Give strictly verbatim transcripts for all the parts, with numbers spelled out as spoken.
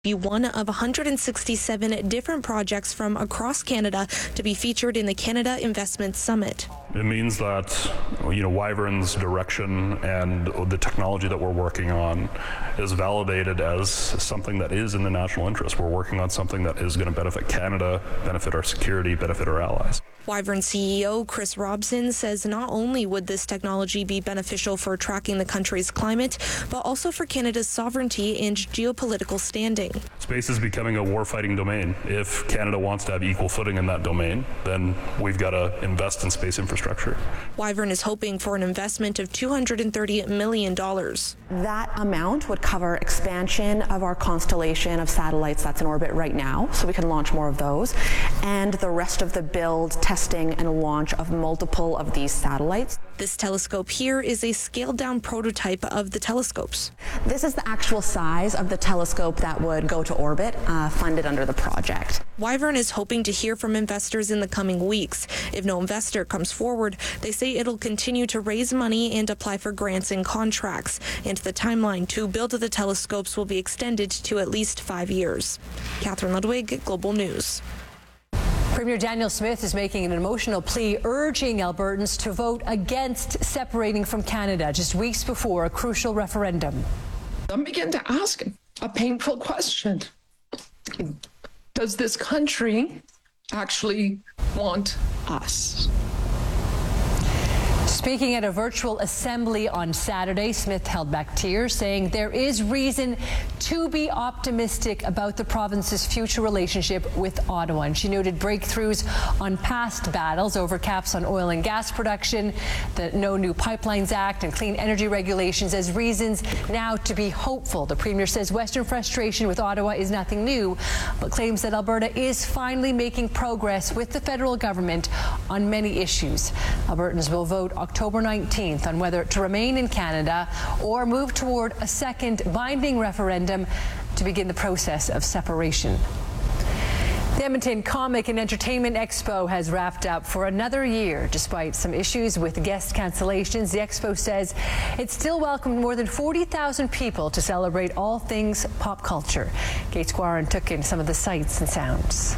be one of one hundred sixty-seven different projects from across Canada to be featured in the Canada Investment Summit. It means that, you know, Wyvern's direction and the technology that we're working on is validated as something that is in the national interest. We're working on something that is going to benefit Canada, benefit our security, benefit our allies. Wyvern C E O Chris Robson says not only would this technology be beneficial for tracking the country's climate, but also for Canada's sovereignty and geopolitical standing. Space is becoming a war-fighting domain. If Canada wants to have equal footing in that domain, then we've got to invest in space infrastructure. Wyvern is hoping for an investment of two hundred thirty million dollars. That amount would cover expansion of our constellation of satellites that's in orbit right now, so we can launch more of those, and the rest of the build, testing, and launch of multiple of these satellites. This telescope here is a scaled-down prototype of the telescopes. This is the actual size of the telescope that would go to orbit, uh, funded under the project. Wyvern is hoping to hear from investors in the coming weeks. If no investor comes forward, they say it'll continue to raise money and apply for grants and contracts. And the timeline to build the telescopes will be extended to at least five years. Catherine Ludwig, Global News. Premier Daniel Smith is making an emotional plea urging Albertans to vote against separating from Canada just weeks before a crucial referendum. I'm beginning to ask a painful question. Does this country actually want us? Speaking at a virtual assembly on Saturday, Smith held back tears, saying there is reason to be optimistic about the province's future relationship with Ottawa. And she noted breakthroughs on past battles over caps on oil and gas production, the No New Pipelines Act, and clean energy regulations as reasons now to be hopeful. The Premier says Western frustration with Ottawa is nothing new, but claims that Alberta is finally making progress with the federal government on many issues. Albertans will vote October nineteenth on whether to remain in Canada or move toward a second binding referendum to begin the process of separation. The Edmonton Comic and Entertainment Expo has wrapped up for another year. Despite some issues with guest cancellations, the Expo says it still welcomed more than forty thousand people to celebrate all things pop culture. Gates Guarin took in some of the sights and sounds.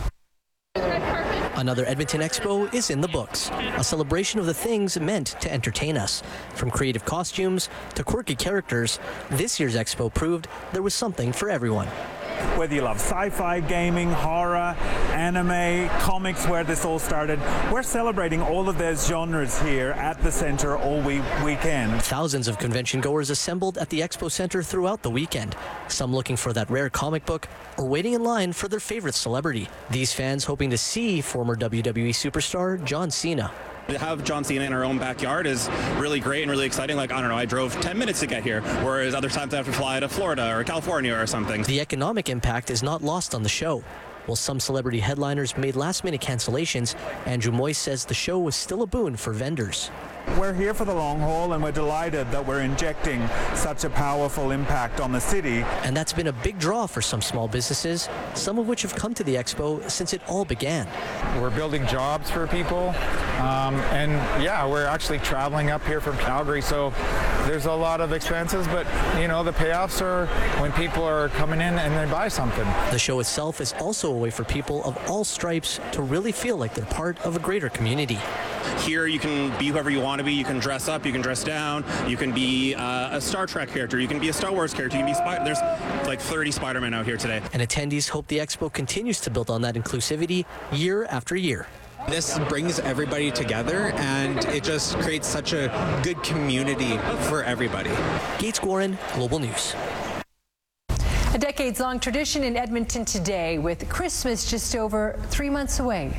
Another Edmonton Expo is in the books, a celebration of the things meant to entertain us. From creative costumes to quirky characters, this year's Expo proved there was something for everyone. Whether you love sci-fi, gaming, horror, anime, comics, where this all started, we're celebrating all of those genres here at the centre all week weekend. Thousands of convention goers assembled at the Expo Centre throughout the weekend, some looking for that rare comic book or waiting in line for their favorite celebrity. These fans hoping to see former W W E superstar John Cena. To have John Cena in our own backyard is really great and really exciting. Like, I don't know, I drove ten minutes to get here, whereas other times I have to fly to Florida or California or something. The economic impact is not lost on the show. While some celebrity headliners made last-minute cancellations, Andrew Moyse says the show was still a boon for vendors. We're here for the long haul, and we're delighted that we're injecting such a powerful impact on the city. And that's been a big draw for some small businesses, some of which have come to the Expo since it all began. We're building jobs for people, um, and yeah, we're actually traveling up here from Calgary, so there's a lot of expenses, but you know, the payoffs are when people are coming in and they buy something. The show itself is also a way for people of all stripes to really feel like they're part of a greater community. Here you can be whoever you want to be. You can dress up, you can dress down, you can be uh, a Star Trek character, you can be a Star Wars character, you can be Spider- there's like thirty Spider-Men out here today. And attendees hope the Expo continues to build on that inclusivity year after year. This brings everybody together, and it just creates such a good community for everybody. Gates Guarin, Global News. A decades-long tradition in Edmonton today, with Christmas just over three months away.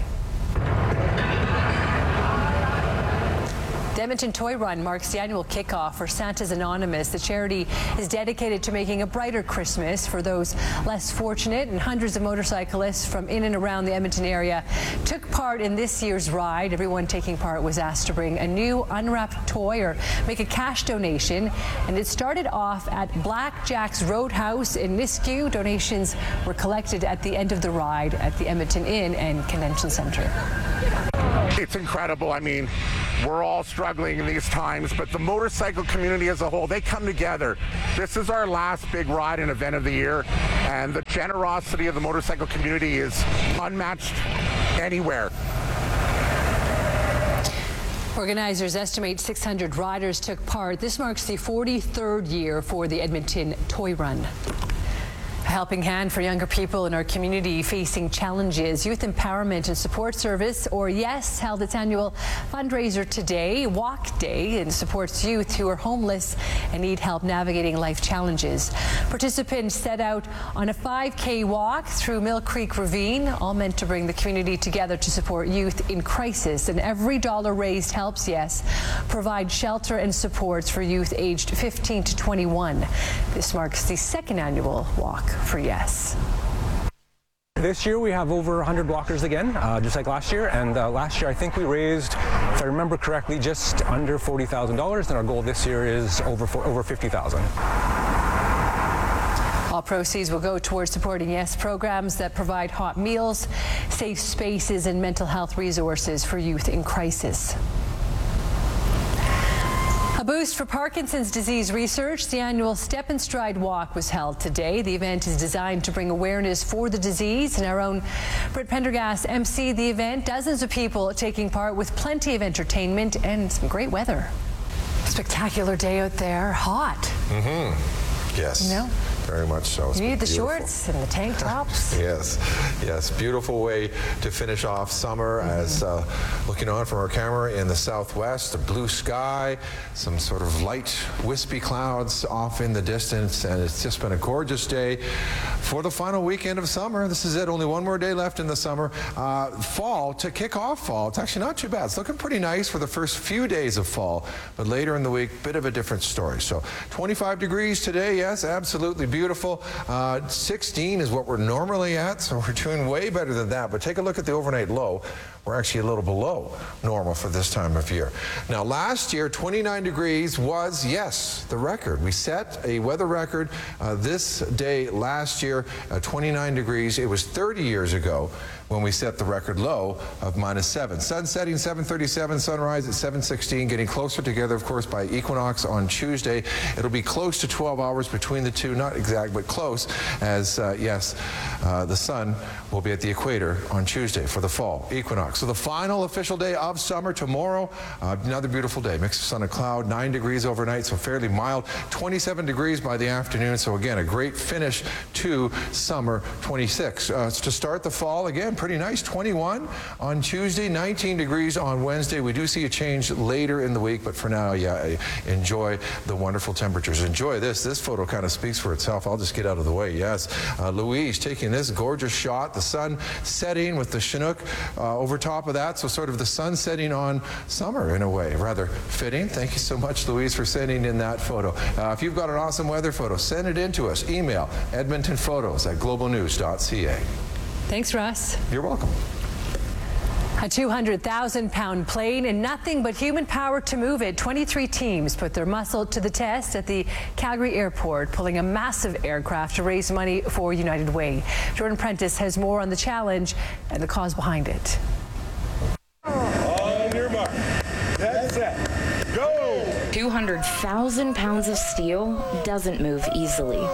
The Edmonton Toy Run marks the annual kickoff for Santa's Anonymous. The charity is dedicated to making a brighter Christmas for those less fortunate, and hundreds of motorcyclists from in and around the Edmonton area took part in this year's ride. Everyone taking part was asked to bring a new unwrapped toy or make a cash donation, and it started off at Black Jack's Roadhouse in Nisku. Donations were collected at the end of the ride at the Edmonton Inn and Convention Centre. It's incredible. I mean, we're all struggling in these times, but the motorcycle community as a whole, they come together. This is our last big ride and event of the year, and the generosity of the motorcycle community is unmatched anywhere. Organizers estimate six hundred riders took part. This marks the forty-third year for the Edmonton Toy Run. A helping hand for younger people in our community facing challenges. Youth Empowerment and Support Service, or YES, held its annual fundraiser today, Walk Day, and supports youth who are homeless and need help navigating life challenges. Participants set out on a five K walk through Mill Creek Ravine, all meant to bring the community together to support youth in crisis. And every dollar raised helps YES provide shelter and supports for youth aged fifteen to twenty-one. This marks the second annual walk for YES. This year we have over one hundred blockers again, uh, just like last year. And uh, last year I think we raised, if I remember correctly, just under forty thousand dollars. And our goal this year is over for, over fifty thousand dollars. All proceeds will go towards supporting YES programs that provide hot meals, safe spaces, and mental health resources for youth in crisis. A boost for Parkinson's disease research. The annual Step and Stride Walk was held today. The event is designed to bring awareness for the disease, and our own Britt Pendergast emceed the event. Dozens of people taking part with plenty of entertainment and some great weather. Spectacular day out there, hot. Mm-hmm. Yes. You know? Very much so. You need the beautiful. shorts and the tank tops. Yes, yes. Beautiful way to finish off summer. Mm-hmm. As uh, looking on from our camera in the southwest, the blue sky, some sort of light wispy clouds off in the distance, and it's just been a gorgeous day for the final weekend of summer. This is it. Only one more day left in the summer. Uh, fall, to kick off fall, it's actually not too bad. It's looking pretty nice for the first few days of fall, but later in the week, bit of a different story. So twenty-five degrees today, yes, absolutely beautiful. Uh, sixteen is what we're normally at, so we're doing way better than that. But take a look at the overnight low. We're actually a little below normal for this time of year. Now, last year, twenty-nine degrees was, yes, the record. We set a weather record uh, this day last year, uh, twenty-nine degrees. It was thirty years ago when we set the record low of minus seven. Sun setting seven thirty-seven, sunrise at seven sixteen, getting closer together, of course, by equinox on Tuesday. It'll be close to twelve hours between the two, not exact, but close, as, uh, yes, uh, the sun will be at the equator on Tuesday for the fall equinox. So the final official day of summer tomorrow, uh, another beautiful day. Mix of sun and cloud, nine degrees overnight, so fairly mild, twenty-seven degrees by the afternoon. So again, a great finish to summer. twenty-six uh, to start the fall. Again, pretty nice, twenty-one on Tuesday, nineteen degrees on Wednesday. We do see a change later in the week, but for now, yeah, enjoy the wonderful temperatures. Enjoy this. This photo kind of speaks for itself. I'll just get out of the way. Yes, uh, Louise taking this gorgeous shot. The sun setting with the Chinook uh, over top of that, so sort of the sun setting on summer in a way. Rather fitting. Thank you so much, Louise, for sending in that photo. Uh, if you've got an awesome weather photo, send it in to us. Email edmonton photos at global news dot c a. Thanks, Russ. You're welcome. A two hundred thousand pound plane and nothing but human power to move it. twenty-three teams put their muscle to the test at the Calgary airport, pulling a massive aircraft to raise money for United Way. Jordan Prentice has more on the challenge and the cause behind it. On your mark. That's it. Go! two hundred thousand pounds of steel doesn't move easily.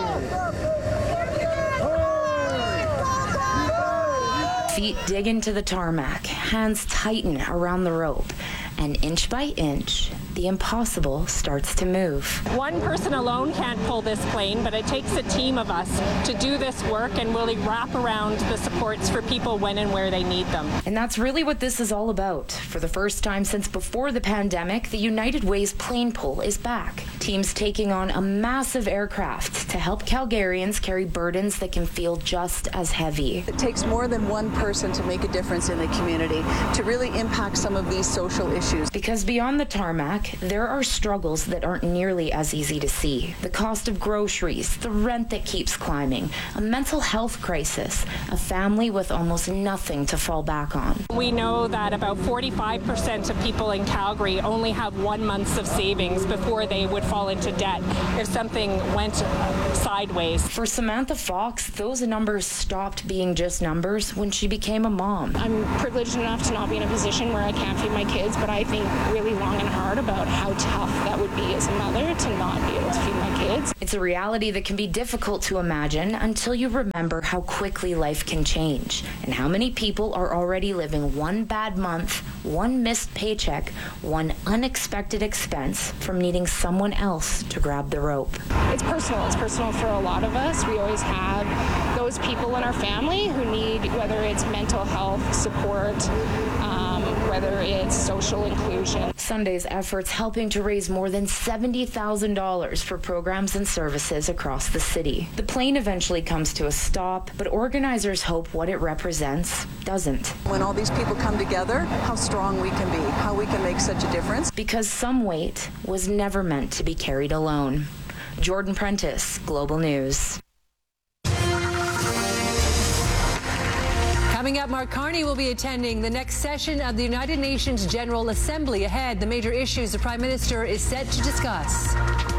Feet dig into the tarmac, hands tighten around the rope, and inch by inch, the impossible starts to move. One person alone can't pull this plane, but it takes a team of us to do this work and really wrap around the supports for people when and where they need them. And that's really what this is all about. For the first time since before the pandemic, the United Way's plane pull is back. Teams taking on a massive aircraft to help Calgarians carry burdens that can feel just as heavy. It takes more than one person to make a difference in the community, to really impact some of these social issues. Because beyond the tarmac, back, there are struggles that aren't nearly as easy to see. The cost of groceries, the rent that keeps climbing, a mental health crisis, a family with almost nothing to fall back on. We know that about forty-five percent of people in Calgary only have one month of savings before they would fall into debt if something went sideways. For Samantha Fox, those numbers stopped being just numbers when she became a mom. I'm privileged enough to not be in a position where I can't feed my kids, but I think really long and hard about how tough that would be as a mother to not be able to feed my kids. It's a reality that can be difficult to imagine until you remember how quickly life can change and how many people are already living one bad month, one missed paycheck, one unexpected expense from needing someone else to grab the rope. It's personal. It's personal for a lot of us. We always have those people in our family who need, whether it's mental health support, um, whether it's social inclusion. Sunday's efforts helping to raise more than seventy thousand dollars for programs and services across the city. The plane eventually comes to a stop, but organizers hope what it represents doesn't. When all these people come together, how strong we can be, how we can make such a difference. Because some weight was never meant to be carried alone. Jordan Prentice, Global News. Coming up, Mark Carney will be attending the next session of the United Nations General Assembly. Ahead, the major issues the Prime Minister is set to discuss.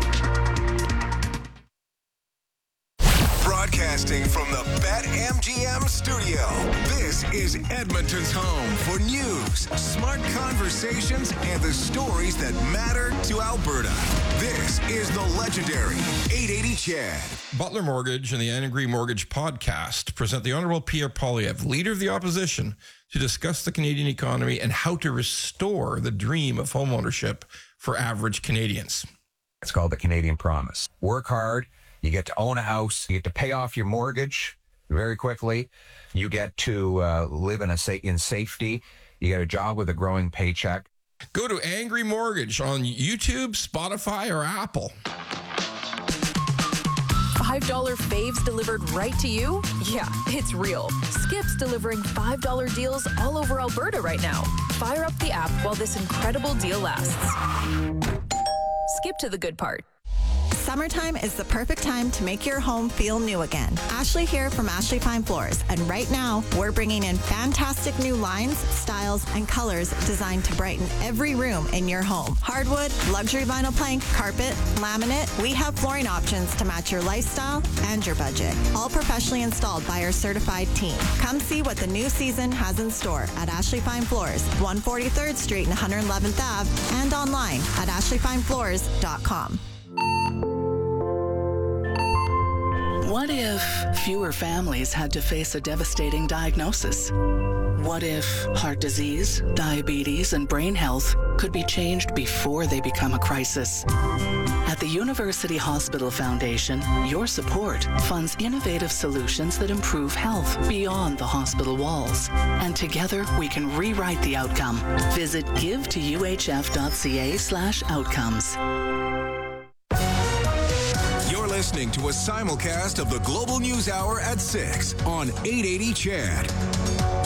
Broadcasting from the BetMGM studio, this is Edmonton's home for news, smart conversations, and the stories that matter to Alberta. This is the legendary eight eighty Chad. Butler Mortgage and the Angry Mortgage podcast present the Honorable Pierre Poilievre, Leader of the Opposition, to discuss the Canadian economy and how to restore the dream of homeownership for average Canadians. It's called the Canadian Promise. Work hard. You get to own a house. You get to pay off your mortgage very quickly. You get to uh, live in a sa- in safety. You get a job with a growing paycheck. Go to Angry Mortgage on YouTube, Spotify, or Apple. five dollar faves delivered right to you? Yeah, it's real. Skip's delivering five dollar deals all over Alberta right now. Fire up the app while this incredible deal lasts. Skip to the good part. Summertime is the perfect time to make your home feel new again. Ashley here from Ashley Fine Floors, and right now we're bringing in fantastic new lines, styles, and colors designed to brighten every room in your home. Hardwood, luxury vinyl plank, carpet, laminate, we have flooring options to match your lifestyle and your budget. All professionally installed by our certified team. Come see what the new season has in store at Ashley Fine Floors, one forty-third Street and one hundred eleventh Avenue, and online at ashley fine floors dot com. What if fewer families had to face a devastating diagnosis? What if heart disease, diabetes, and brain health could be changed before they become a crisis? At the University Hospital Foundation, your support funds innovative solutions that improve health beyond the hospital walls. And together, we can rewrite the outcome. Visit give to u h f dot c a slash outcomes. Listening to a simulcast of the Global News Hour at six on eight eighty Chad.